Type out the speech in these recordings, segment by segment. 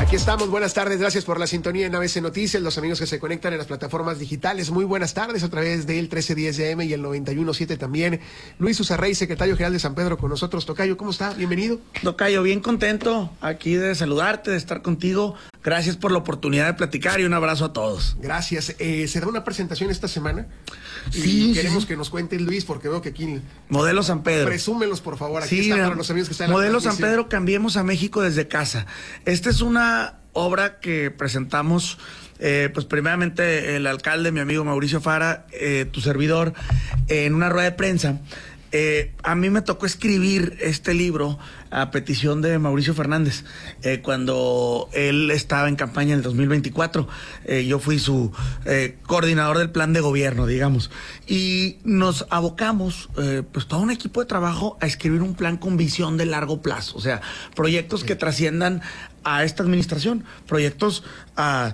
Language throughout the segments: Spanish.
Aquí estamos, buenas tardes, gracias por la sintonía en ABC Noticias, los amigos que se conectan en las plataformas digitales, muy buenas tardes a través del 1310 de AM y el 91.7 también. Luis Usarrey, secretario general de San Pedro con nosotros. Tocayo, ¿cómo está? Bienvenido. Tocayo, bien contento aquí de saludarte, de estar contigo. Gracias por la oportunidad de platicar y un abrazo a todos. Gracias. ¿Se da una presentación esta semana? Sí. Y queremos que nos cuentes, Luis, porque veo que aquí... Modelo San Pedro. Presúmelos, por favor. Aquí sí, está para los amigos que están en la Modelo San transmisión. Pedro, cambiemos a México desde casa. Esta es una obra que presentamos, pues primeramente el alcalde, mi amigo Mauricio Fara, tu servidor, en una rueda de prensa. A mí me tocó escribir este libro a petición de Mauricio Fernández, cuando él estaba en campaña en el 2024. Yo fui su coordinador del plan de gobierno, digamos, y nos abocamos, pues todo un equipo de trabajo a escribir un plan con visión de largo plazo, o sea, proyectos que trasciendan a esta administración, proyectos a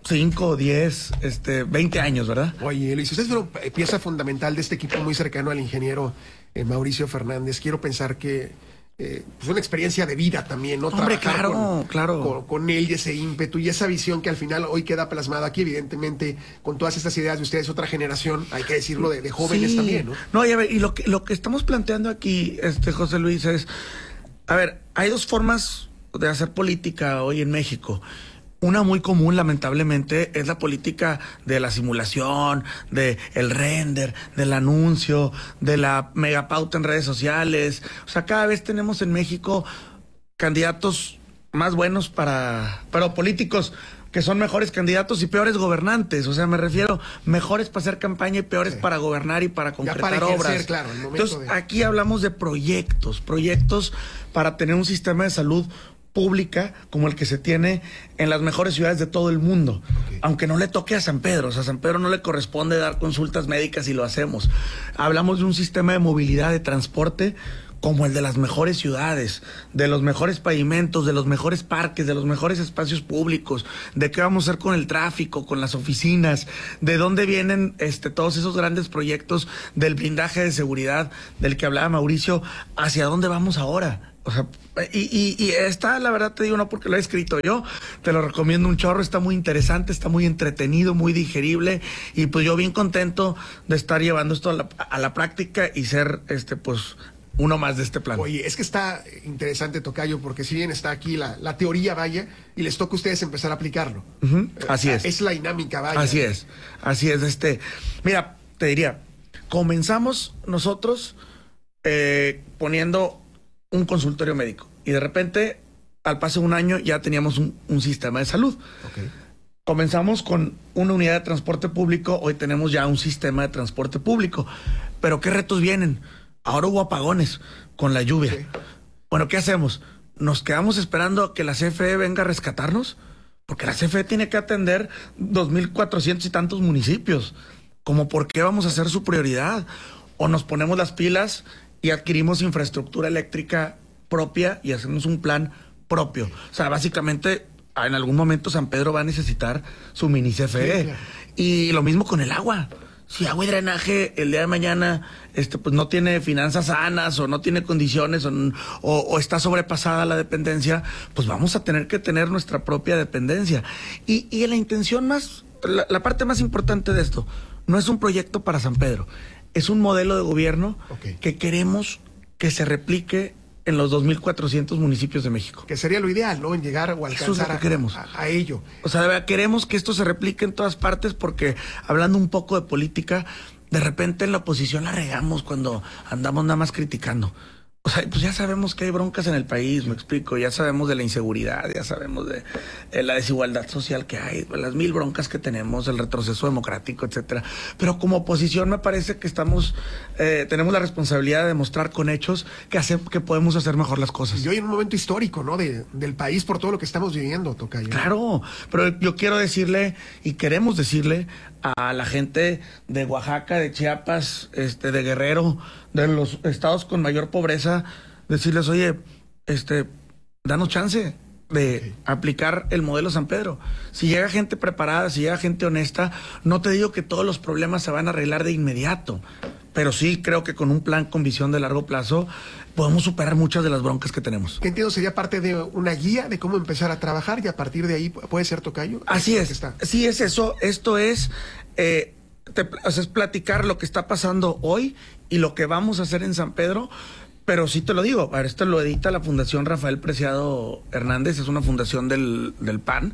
5, 10, 20 años, ¿verdad? Oye, Luis, usted es una pieza fundamental de este equipo muy cercano al ingeniero Mauricio Fernández. Quiero pensar que pues una experiencia de vida también, ¿no? Hombre, Trabajar claro. con él y ese ímpetu y esa visión que al final hoy queda plasmada aquí, evidentemente, con todas estas ideas de ustedes, otra generación, hay que decirlo, de jóvenes también, ¿no? No, y a ver, y lo que estamos planteando aquí, José Luis, es, a ver, hay dos formas de hacer política hoy en México. Una muy común, lamentablemente, es la política de la simulación, de el render, del anuncio, de la megapauta en redes sociales. O sea, cada vez tenemos en México candidatos más buenos pero políticos que son mejores candidatos y peores gobernantes. O sea, me refiero mejores para hacer campaña y peores para gobernar y para concretar para ejercer, obras. claro, el momento. Entonces, aquí hablamos de proyectos para tener un sistema de salud pública como el que se tiene en las mejores ciudades de todo el mundo, aunque no le toque a San Pedro. O sea, a San Pedro no le corresponde dar consultas médicas y lo hacemos. Hablamos de un sistema de movilidad, de transporte como el de las mejores ciudades, de los mejores pavimentos, de los mejores parques, de los mejores espacios públicos, de qué vamos a hacer con el tráfico, con las oficinas, de dónde vienen todos esos grandes proyectos del blindaje de seguridad del que hablaba Mauricio, hacia dónde vamos ahora. O sea, y está, la verdad te digo, no porque lo he escrito yo, te lo recomiendo un chorro, está muy interesante, está muy entretenido, muy digerible, y pues yo bien contento de estar llevando esto a la práctica y ser, pues, uno más de este plan. Oye, es que está interesante, Tocayo, porque si bien está aquí la teoría, vaya, y les toca a ustedes empezar a aplicarlo. Así es. Es la dinámica, vaya. Así es. Mira, te diría, comenzamos nosotros poniendo un consultorio médico y de repente al paso de un año ya teníamos un sistema de salud. Comenzamos con una unidad de transporte público, hoy tenemos ya un sistema de transporte público, pero ¿qué retos vienen? Ahora hubo apagones con la lluvia. Sí. Bueno, ¿qué hacemos? ¿Nos quedamos esperando a que la CFE venga a rescatarnos? Porque la CFE tiene que atender 2,400 y tantos municipios. ¿Cómo por qué vamos a hacer su prioridad? ¿O nos ponemos las pilas y adquirimos infraestructura eléctrica propia y hacemos un plan propio? O sea, básicamente, en algún momento San Pedro va a necesitar su mini CFE. Sí, claro. Y lo mismo con el agua. Si agua y drenaje el día de mañana pues no tiene finanzas sanas o no tiene condiciones o está sobrepasada la dependencia, pues vamos a tener que tener nuestra propia dependencia. Y la intención la parte más importante de esto, no es un proyecto para San Pedro, es un modelo de gobierno que queremos que se replique en los 2,400 municipios de México. Que sería lo ideal, ¿no? En llegar o alcanzar a ello. O sea, de verdad, queremos que esto se replique en todas partes porque, hablando un poco de política, de repente en la oposición la regamos cuando andamos nada más criticando. O sea, pues ya sabemos que hay broncas en el país, me explico, ya sabemos de la inseguridad, ya sabemos de la desigualdad social que hay, las 1000 broncas que tenemos, el retroceso democrático, etcétera. Pero como oposición me parece que tenemos la responsabilidad de demostrar con hechos que podemos hacer mejor las cosas. Y hoy en un momento histórico, ¿no? Del país por todo lo que estamos viviendo, Tocayo. Claro, pero yo quiero decirle y queremos decirle a la gente de Oaxaca, de Chiapas, de Guerrero, de los estados con mayor pobreza, decirles, oye, danos chance de aplicar el modelo San Pedro. Si llega gente preparada, si llega gente honesta, no te digo que todos los problemas se van a arreglar de inmediato, pero sí creo que con un plan con visión de largo plazo podemos superar muchas de las broncas que tenemos. Que entiendo sería parte de una guía de cómo empezar a trabajar y a partir de ahí puede ser, tocayo. Así es, sí es eso. Esto es, es platicar lo que está pasando hoy y lo que vamos a hacer en San Pedro. Pero sí te lo digo, a ver, esto lo edita la Fundación Rafael Preciado Hernández, es una fundación del PAN,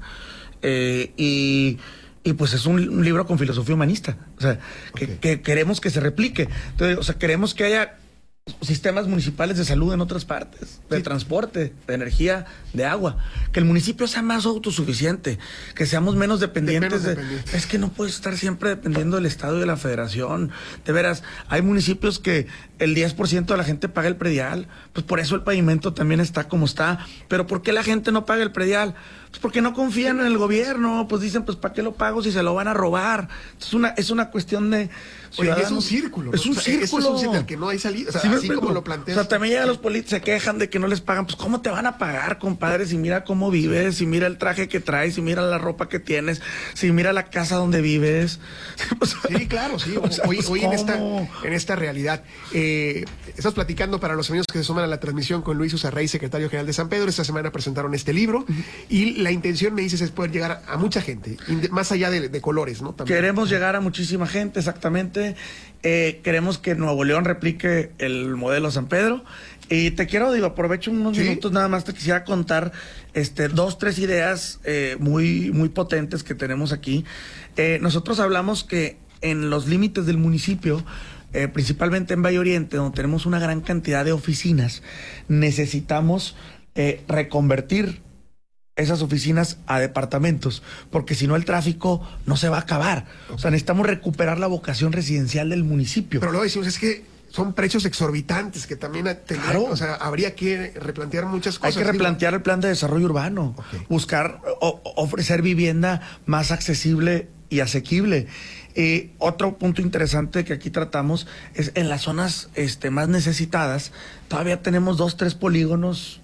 y pues es un libro con filosofía humanista, o sea, que queremos que se replique. Entonces, o sea, queremos que haya sistemas municipales de salud en otras partes, de transporte, de energía, de agua, que el municipio sea más autosuficiente, que seamos menos dependientes es que no puedes estar siempre dependiendo del Estado y de la Federación. De veras, hay municipios que el 10% de la gente paga el predial, pues por eso el pavimento también está como está. Pero ¿por qué la gente no paga el predial? Pues porque no confían en el gobierno, pues dicen, pues ¿para qué lo pago si se lo van a robar? Es una cuestión de ciudadanos. Oye, es un círculo, ¿no? Es un círculo. Es un círculo al que no hay salida, o sea, así como lo planteas. O sea, también llegan los políticos, se quejan de que no les pagan, pues ¿cómo te van a pagar, compadre? Si mira cómo vives, si mira el traje que traes, si mira la ropa que tienes, si mira la casa donde vives. Sí, claro, sí. Hoy en esta realidad. Estamos platicando para los amigos que se suman a la transmisión con Luis Usaray, secretario general de San Pedro. Esta semana presentaron este libro y la intención, me dices, es poder llegar a mucha gente, más allá de colores, ¿no? También. Queremos llegar a muchísima gente, exactamente. Queremos que Nuevo León replique el modelo San Pedro. Y te quiero, aprovecho unos minutos nada más, te quisiera contar 2, 3 ideas muy, muy potentes que tenemos aquí. Nosotros hablamos que en los límites del municipio, principalmente en Valle Oriente, donde tenemos una gran cantidad de oficinas, necesitamos reconvertir esas oficinas a departamentos, porque si no el tráfico no se va a acabar. O sea, necesitamos recuperar la vocación residencial del municipio. Pero luego decimos, es que son precios exorbitantes que también claro. O sea, habría que replantear muchas cosas. Hay que replantear el plan de desarrollo urbano, buscar ofrecer vivienda más accesible y asequible. Otro punto interesante que aquí tratamos es en las zonas más necesitadas. Todavía tenemos 2, 3 polígonos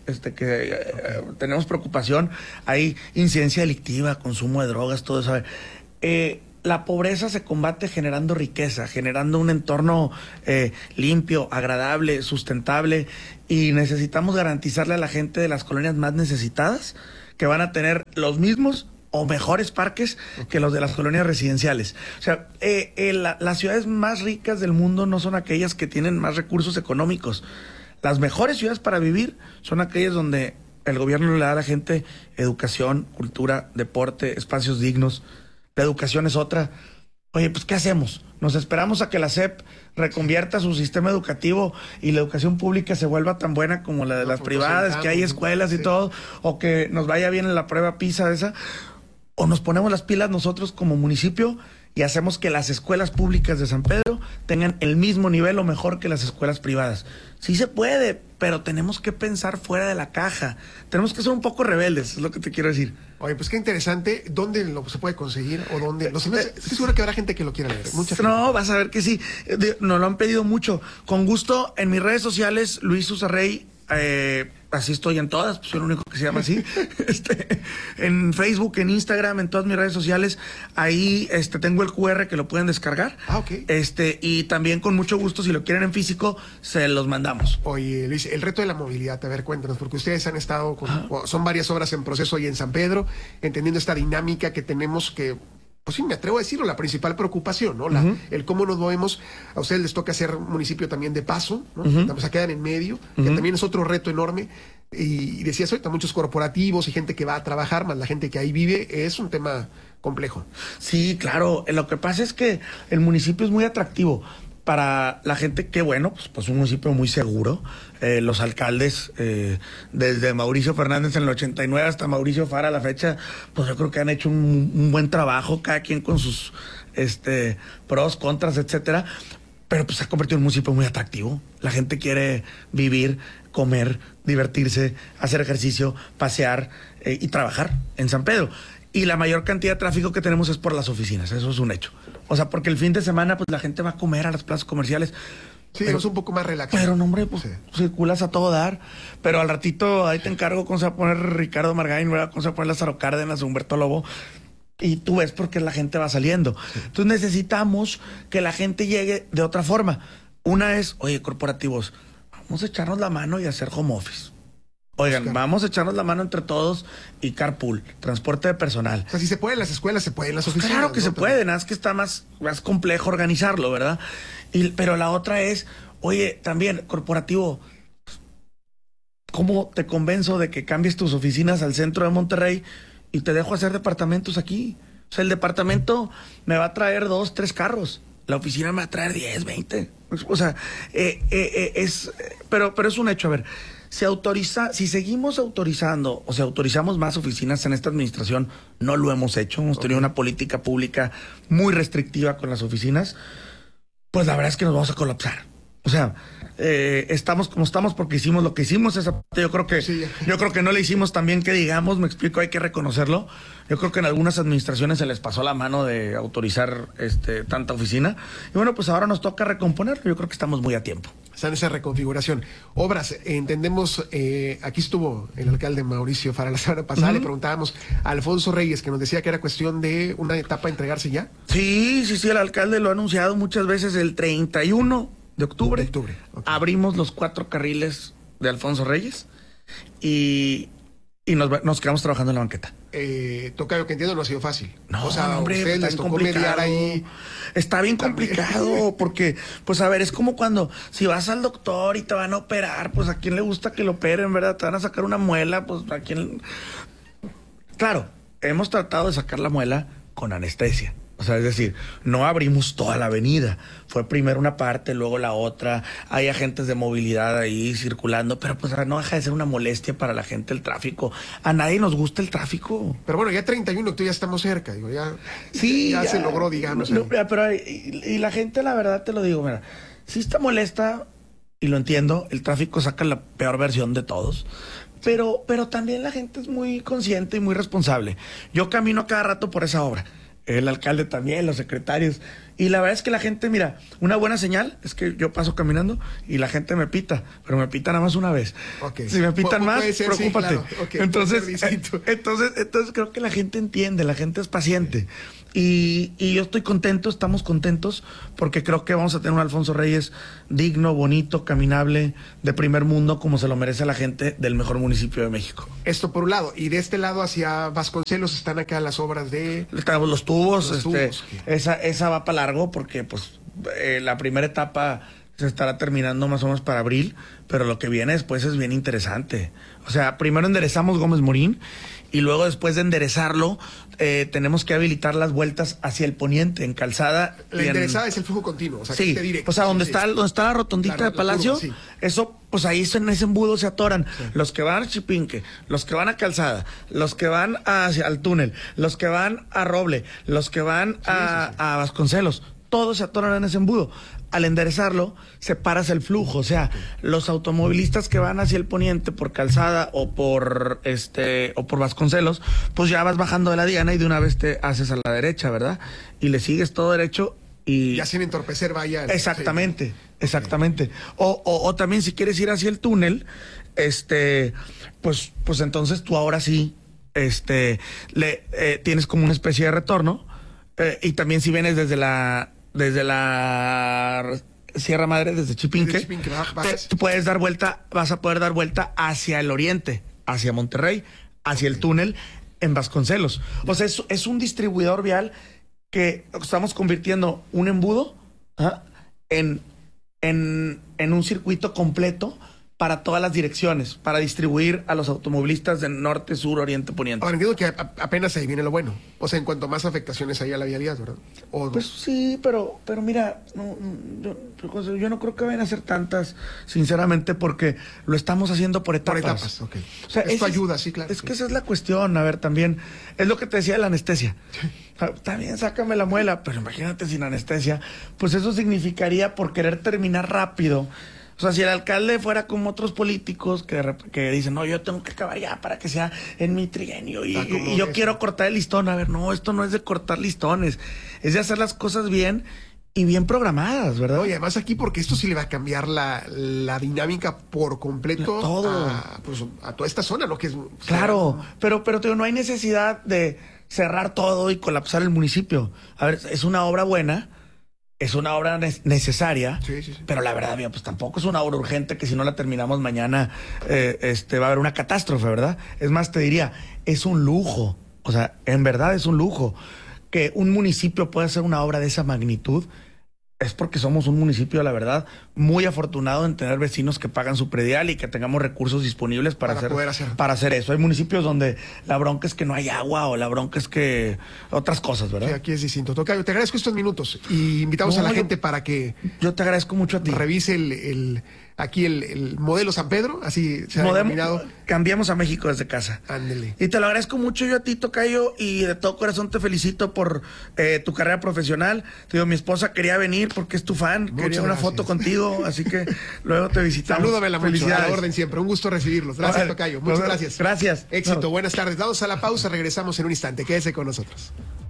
tenemos preocupación. Hay incidencia delictiva, consumo de drogas, todo eso. La pobreza se combate generando riqueza, generando un entorno limpio, agradable, sustentable, y necesitamos garantizarle a la gente de las colonias más necesitadas que van a tener los mismos o mejores parques que los de las colonias residenciales. O sea, las ciudades más ricas del mundo no son aquellas que tienen más recursos económicos. Las mejores ciudades para vivir son aquellas donde el gobierno le da a la gente educación, cultura, deporte, espacios dignos. La educación es otra. Oye, pues ¿qué hacemos? ¿Nos esperamos a que la SEP reconvierta su sistema educativo y la educación pública se vuelva tan buena como la de las privadas, que hay escuelas y todo, o que nos vaya bien en la prueba PISA esa? ¿O nos ponemos las pilas nosotros como municipio y hacemos que las escuelas públicas de San Pedro tengan el mismo nivel o mejor que las escuelas privadas? Sí se puede, pero tenemos que pensar fuera de la caja. Tenemos que ser un poco rebeldes, es lo que te quiero decir. Oye, pues qué interesante. ¿Dónde se puede conseguir? ¿O dónde? Estoy seguro que habrá gente que lo quiera leer. No, vas a ver que sí. Nos lo han pedido mucho. Con gusto, en mis redes sociales, Luis Usaray, así estoy en todas, pues soy el único que se llama así. En Facebook, en Instagram, en todas mis redes sociales, ahí tengo el QR que lo pueden descargar. Ok. Y también con mucho gusto, si lo quieren en físico, se los mandamos. Oye, Luis, el reto de la movilidad, a ver, cuéntanos, porque ustedes han estado son varias obras en proceso hoy en San Pedro, entendiendo esta dinámica que tenemos que, pues sí, me atrevo a decirlo, la principal preocupación, ¿no? El cómo nos movemos. A ustedes les toca ser municipio también de paso, ¿no? O sea, quedan en medio, que también es otro reto enorme. Y decías ahorita, muchos corporativos y gente que va a trabajar, más la gente que ahí vive, es un tema complejo. Sí, claro. Lo que pasa es que el municipio es muy atractivo para la gente. Que bueno, pues un municipio muy seguro. Los alcaldes, desde Mauricio Fernández en el 89 hasta Mauricio Fara a la fecha, pues yo creo que han hecho un buen trabajo, cada quien con sus pros, contras, etcétera. Pero pues se ha convertido en un municipio muy atractivo. La gente quiere vivir, comer, divertirse, hacer ejercicio, pasear y trabajar en San Pedro. Y la mayor cantidad de tráfico que tenemos es por las oficinas, eso es un hecho. O sea, porque el fin de semana pues la gente va a comer a las plazas comerciales. Sí, pero es un poco más relajado. Pero no, hombre, pues circulas a todo dar. Pero al ratito ahí te encargo cómo se va a poner Ricardo Margain, ¿verdad? Cómo se va a poner Lázaro Cárdenas, Humberto Lobo. Y tú ves por qué la gente va saliendo. Sí. Entonces necesitamos que la gente llegue de otra forma. Una es, oye, corporativos, vamos a echarnos la mano y hacer home office. Oigan, vamos a echarnos la mano entre todos y carpool, transporte de personal. O sea, si se puede en las escuelas, se puede en las oficinas. Claro que ¿no? se puede, nada más que está más complejo organizarlo, ¿verdad? Pero la otra es, oye, también, corporativo, ¿cómo te convenzo de que cambies tus oficinas al centro de Monterrey y te dejo hacer departamentos aquí? O sea, el departamento me va a traer 2, 3 carros. La oficina me va a traer 10, 20. O sea, pero es un hecho. A ver, si seguimos autorizando o si autorizamos más oficinas en esta administración, no lo hemos hecho. Hemos tenido una política pública muy restrictiva con las oficinas. Pues la verdad es que nos vamos a colapsar. O sea, estamos como estamos porque hicimos lo que hicimos. Esa parte yo creo que no le hicimos tan bien que digamos, me explico, hay que reconocerlo. Yo creo que en algunas administraciones se les pasó la mano de autorizar tanta oficina. Y bueno, pues ahora nos toca recomponerlo. Yo creo que estamos muy a tiempo. Está en esa reconfiguración. Obras, entendemos, aquí estuvo el alcalde Mauricio Fara la semana pasada, le preguntábamos a Alfonso Reyes, que nos decía que era cuestión de una etapa a entregarse ya. Sí, el alcalde lo ha anunciado muchas veces. El 31 de octubre, Okay. Abrimos los 4 carriles de Alfonso Reyes y nos quedamos trabajando en la banqueta. Tocayo, que entiendo, no ha sido fácil. No, o sea, hombre, ustedes les tocó mediar ahí. Está bien complicado porque, pues a ver, es como cuando si vas al doctor y te van a operar, pues a quién le gusta que lo operen, ¿verdad? Te van a sacar una muela, pues a quién... Claro, hemos tratado de sacar la muela con anestesia. O sea, es decir, no abrimos toda la avenida. Fue primero una parte, luego la otra. Hay agentes de movilidad ahí circulando, pero pues no deja de ser una molestia para la gente el tráfico. A nadie nos gusta el tráfico. Pero bueno, ya 31 de octubre ya estamos cerca, digo, ya se logró, digamos. Pero la gente, la verdad te lo digo, mira, sí está molesta, y lo entiendo, el tráfico saca la peor versión de todos. Pero también la gente es muy consciente y muy responsable. Yo camino a cada rato por esa obra. El alcalde también, los secretarios. Y la verdad es que la gente, mira, una buena señal es que yo paso caminando y la gente me pita, pero me pita nada más una vez. Okay. Si me pitan más, ser, preocúpate. Sí, claro. Okay, entonces creo que la gente entiende, la gente es paciente. Y yo estoy contento, estamos contentos, porque creo que vamos a tener un Alfonso Reyes digno, bonito, caminable, de primer mundo, como se lo merece la gente del mejor municipio de México. Esto por un lado. Y de este lado hacia Vasconcelos están acá las obras de... Estamos los tubos, tubos. Esa va para largo, porque pues la primera etapa se estará terminando más o menos para abril, pero lo que viene después es bien interesante. O sea, primero enderezamos Gómez Morín y luego después de enderezarlo tenemos que habilitar las vueltas hacia el poniente en Calzada. La enderezada es el flujo continuo, o sea, sí, directo. o sea, donde está la rotondita de Palacio, sí. Eso, pues ahí en ese embudo se atoran los que van a Chipinque, los que van a Calzada, los que van al túnel, los que van a Roble, los que van a Vasconcelos, todos se atoran en ese embudo. Al enderezarlo, separas el flujo, o sea, los automovilistas que van hacia el poniente por Calzada o por Vasconcelos, pues ya vas bajando de la Diana y de una vez te haces a la derecha, ¿verdad? Y le sigues todo derecho y... Ya sin entorpecer, vaya. Exactamente, sí. Exactamente. O también si quieres ir hacia el túnel, pues entonces tú ahora sí, tienes como una especie de retorno, y también si vienes desde la Sierra Madre, desde Chipinque, puedes dar vuelta, vas a poder dar vuelta hacia el oriente, hacia Monterrey, hacia el túnel en Vasconcelos. O sea, es un distribuidor vial que estamos convirtiendo un embudo en un circuito completo para todas las direcciones, para distribuir a los automovilistas de norte, sur, oriente, poniente. Ahora entiendo que apenas ahí viene lo bueno. O sea, en cuanto más afectaciones haya a la vialidad, ¿verdad? ¿O no? Pues sí, pero mira, yo no creo que vayan a ser tantas, sinceramente, porque lo estamos haciendo por etapas. Por etapas, ok. O sea, esto ayuda, sí, claro. Es que esa es la cuestión, a ver, también, es lo que te decía de la anestesia. También sácame la muela, pero imagínate sin anestesia, pues eso significaría por querer terminar rápido. O sea, si el alcalde fuera como otros políticos que dicen, no, yo tengo que acabar ya para que sea en mi trienio y yo quiero cortar el listón. A ver, no, esto no es de cortar listones, es de hacer las cosas bien y bien programadas, ¿verdad? Oye, además aquí, porque esto sí le va a cambiar la dinámica por completo todo. A toda esta zona, lo que es... Claro, pero no hay necesidad de cerrar todo y colapsar el municipio. A ver, es una obra buena. es una obra necesaria, Sí. pero la verdad, mira, pues tampoco es una obra urgente que si no la terminamos mañana va a haber una catástrofe, ¿verdad? Es más, te diría, es un lujo, o sea, en verdad es un lujo que un municipio pueda hacer una obra de esa magnitud. Es porque somos un municipio, la verdad, muy afortunado en tener vecinos que pagan su predial y que tengamos recursos disponibles para hacer eso. Hay municipios donde la bronca es que no hay agua o la bronca es que otras cosas, ¿verdad? Sí, aquí es distinto. Tocayo, te agradezco estos minutos y invitamos a la gente para que yo te agradezco mucho a ti. Revise el modelo San Pedro, así se ha denominado. Cambiamos a México desde casa. Ándele. Y te lo agradezco mucho yo a ti, tocayo, y de todo corazón te felicito por tu carrera profesional. Te digo, mi esposa quería venir porque es tu fan, quería una foto contigo, así que luego te visitamos. Salúdamela mucho, a la orden siempre. Un gusto recibirlos. Gracias, tocayo. Muchas gracias. Gracias. Éxito, buenas tardes. Vamos a la pausa, regresamos en un instante. Quédese con nosotros.